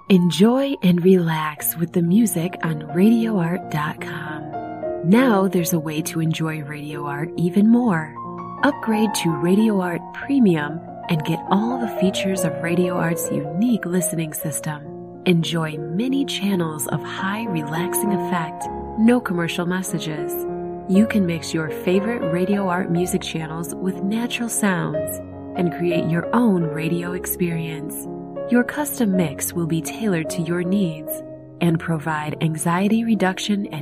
Enjoy and relax with the music on RadioArt.com. Now there's a way to enjoy Radio Art even more. Upgrade to Radio Art Premium and get all the features of Radio Art's unique listening system. Enjoy many channels of high relaxing effect, no commercial messages. You can mix your favorite Radio Art music channels with natural sounds and create your own radio experience. Your custom mix will be tailored to your needs and provide anxiety reduction and